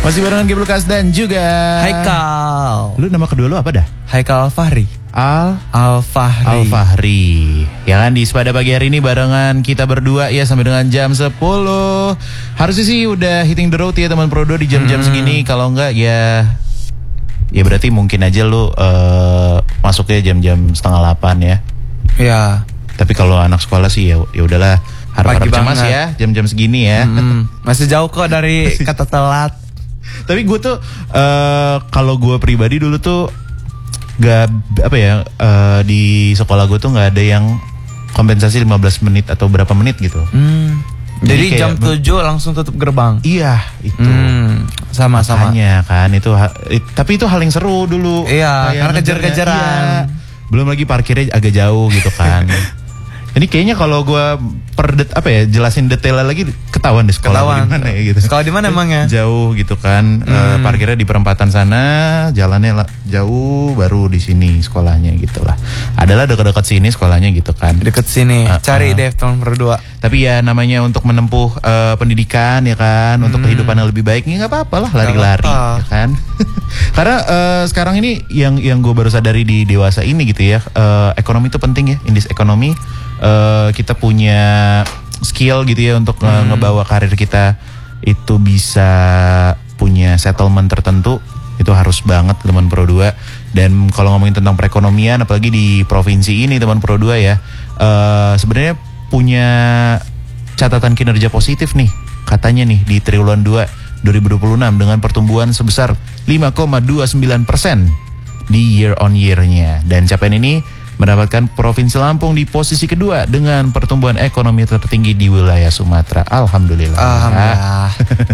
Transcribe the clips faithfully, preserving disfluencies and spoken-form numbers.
Masih barengan Geblukas dan juga Haikal. Lu nama kedua lu apa dah? Haikal Alfahri. Al Alfahri. Alfahri. Ya kan, di pada pagi hari ini barengan kita berdua ya sampai dengan jam sepuluh. Harusnya sih udah hitting the road ya teman Prodo di jam-jam hmm. segini. Kalau enggak ya ya berarti mungkin aja lu uh, masuknya jam-jam setengah delapan ya. Ya. Tapi kalau anak sekolah sih ya ya udahlah, harap-harap cemas ya jam-jam segini ya. Hmm, masih jauh kok dari kata telat. Tapi gue tuh uh, kalau gue pribadi dulu tuh gak apa ya uh, di sekolah gue tuh nggak ada yang kompensasi lima belas menit atau berapa menit gitu. Hmm. Jadi, Jadi jam tujuh langsung tutup gerbang. Iya itu. Hmm, sama-sama. Makanya kan itu it, tapi itu hal yang seru dulu. Iya, karena kejar-kejaran. Iya. Belum lagi parkirnya agak jauh gitu kan. Ini kayaknya kalau gue per det, apa ya jelasin detailnya lagi ketahuan di sekolah di mana ya gitu. Sekolah di mana emangnya? Jauh gitu kan. Hmm. Uh, parkirnya di perempatan sana, jalannya la, jauh, baru di sini sekolahnya gitulah. Adalah dekat-dekat sini sekolahnya gitu kan. Dekat sini. Uh, Cari uh. deh tahun berdua. Tapi ya namanya untuk menempuh uh, pendidikan ya kan, hmm. untuk kehidupan yang lebih baik, ya nggak apa-apa lah lari-lari ya kan. Karena uh, sekarang ini yang yang gue baru sadari di dewasa ini gitu ya, uh, ekonomi itu penting ya, in this ekonomi. Uh, kita punya skill gitu ya untuk hmm. uh, ngebawa karir kita itu bisa punya settlement tertentu, itu harus banget teman Pro dua. Dan kalau ngomongin tentang perekonomian apalagi di provinsi ini teman Pro dua ya, uh, sebenarnya punya catatan kinerja positif nih katanya nih di triwulan dua dua ribu dua puluh enam dengan pertumbuhan sebesar lima koma dua sembilan persen di year on year-nya. Dan capaian ini mendapatkan Provinsi Lampung di posisi kedua dengan pertumbuhan ekonomi tertinggi di wilayah Sumatera. Alhamdulillah. Alhamdulillah.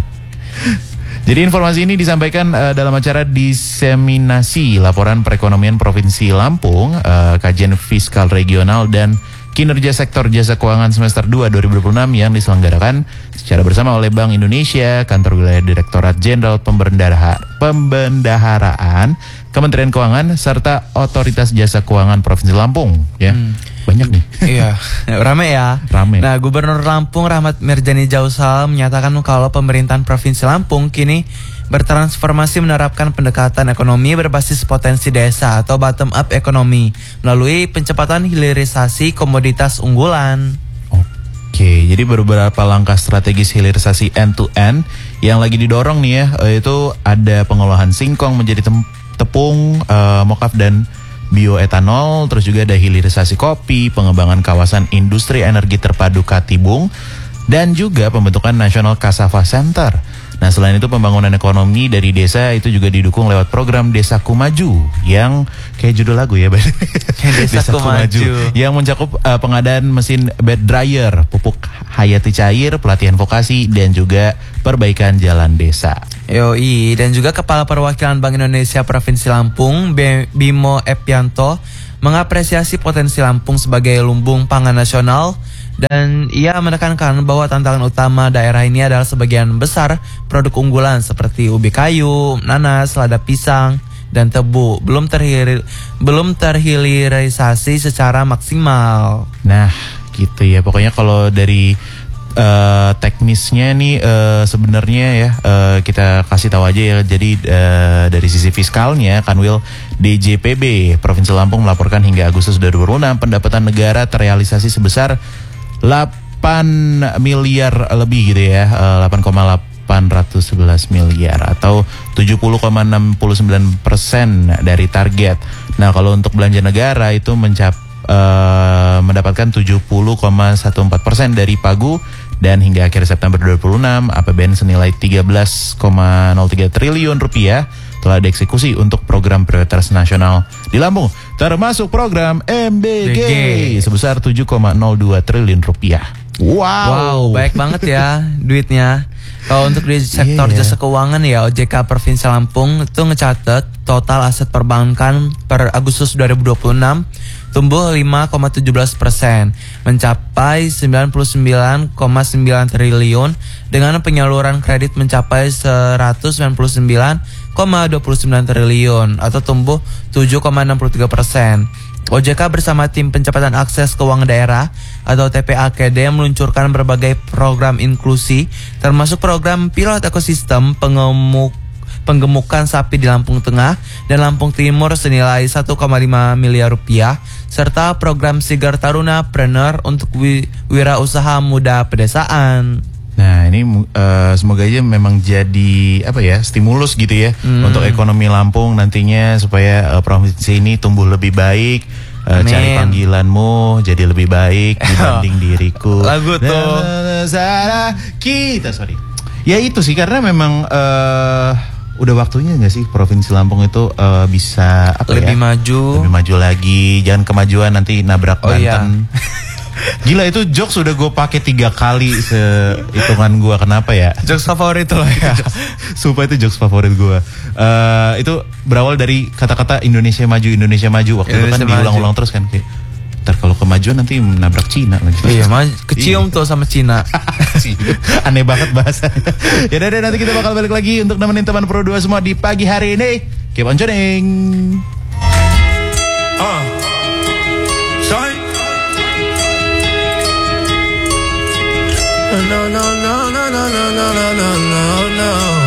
Jadi informasi ini disampaikan uh, dalam acara diseminasi laporan perekonomian Provinsi Lampung, uh, kajian fiskal regional dan kinerja sektor jasa keuangan semester dua dua ribu dua puluh enam yang diselenggarakan secara bersama oleh Bank Indonesia, Kantor Wilayah Direktorat Jenderal Pembendahara, Pembendaharaan, Kementerian Keuangan, serta Otoritas Jasa Keuangan Provinsi Lampung. Ya, hmm. banyak nih. Iya, rame ya. Rame. Nah, Gubernur Lampung Rahmat Mirjani Jausal menyatakan kalau pemerintahan Provinsi Lampung kini bertransformasi menerapkan pendekatan ekonomi berbasis potensi desa atau bottom up ekonomi melalui pencepatan hilirisasi komoditas unggulan. Oke, jadi beberapa langkah strategis hilirisasi end to end yang lagi didorong nih ya, itu ada pengolahan singkong menjadi tepung, uh, mokaf dan bioetanol, terus juga ada hilirisasi kopi, pengembangan kawasan industri energi terpadu Katibung, dan juga pembentukan National Cassava Center. Nah, selain itu pembangunan ekonomi dari desa itu juga didukung lewat program Desaku Maju yang kayak judul lagu ya, Desaku, Desaku Maju yang mencakup uh, pengadaan mesin bed dryer, pupuk hayati cair, pelatihan vokasi dan juga perbaikan jalan desa. Yoi, dan juga Kepala Perwakilan Bank Indonesia Provinsi Lampung Bimo Epianto mengapresiasi potensi Lampung sebagai lumbung pangan nasional. Dan ia menekankan bahwa tantangan utama daerah ini adalah sebagian besar produk unggulan seperti ubi kayu, nanas, lada pisang, dan tebu belum terhilir, belum terhilirisasi secara maksimal. Nah, gitu ya. Pokoknya kalau dari uh, teknisnya nih uh, sebenarnya ya uh, kita kasih tahu aja ya. Jadi uh, dari sisi fiskalnya, Kanwil D J P B Provinsi Lampung melaporkan hingga Agustus dua ribu dua puluh enam pendapatan negara terrealisasi sebesar delapan miliar lebih gitu ya, delapan koma delapan sebelas miliar atau tujuh puluh koma enam sembilan persen dari target. Nah, kalau untuk belanja negara itu mencap uh, mendapatkan tujuh puluh koma empat belas persen dari Pagu, dan hingga akhir September dua ribu dua puluh enam A P B N senilai tiga belas koma nol tiga triliun rupiah telah dieksekusi untuk program prioritas nasional di Lampung, termasuk program M B G sebesar tujuh koma nol dua triliun rupiah. Wow, wow, baik banget ya duitnya. Kalau untuk di sektor yeah. jasa keuangan ya, O J K Provinsi Lampung itu ngecatat total aset perbankan per Agustus dua ribu dua puluh enam tumbuh lima koma satu tujuh persen mencapai sembilan puluh sembilan koma sembilan triliun dengan penyaluran kredit mencapai seratus sembilan puluh sembilan koma dua sembilan triliun atau tumbuh tujuh koma enam tiga persen. O J K bersama tim pencepatan akses keuangan daerah atau T P A K D meluncurkan berbagai program inklusi termasuk program pilot ekosistem pengemuk penggemukan sapi di Lampung Tengah dan Lampung Timur senilai satu koma lima miliar rupiah, serta program Sigar Taruna Preneur untuk wi- wirausaha muda pedesaan. Nah ini uh, semoga aja memang jadi apa ya stimulus gitu ya hmm. untuk ekonomi Lampung nantinya supaya uh, provinsi ini tumbuh lebih baik. Uh, cari panggilanmu jadi lebih baik dibanding diriku. Lagu tuh. Sarah kita sorry. Ya itu sih karena memang uh, udah waktunya nggak sih provinsi Lampung itu uh, bisa apa lebih ya? maju, lebih maju lagi. Jangan kemajuan nanti nabrak oh, Banten. Iya. Gila itu jokes udah gue pakai tiga kali sehitungan gue, kenapa ya? Jokes favorit loh ya. Sumpah itu jokes favorit gue. Uh, itu berawal dari kata-kata Indonesia maju, Indonesia maju. Waktu Indonesia itu kan diulang-ulang terus kan kayak, ntar kalau kemajuan nanti menabrak Cina lagi. Iya, kecium tuh sama Cina. Aneh banget bahasanya. Ya udah nanti kita bakal balik lagi untuk nemenin teman Pro dua semua di pagi hari ini. Keep on tuning. Uh. Sorry. No, no, no, no, no, no, no, no, no, no.